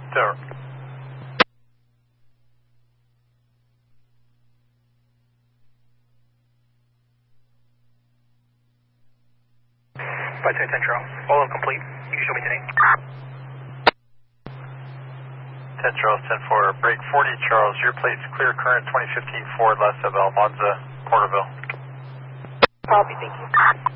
Sir. By 10 Charles. All of complete. You can show me today. 10 Charles, 10-4. Break 40 Charles. Your plate's clear current 2015 Ford, less of Almanza, Porterville. Copy, thank you.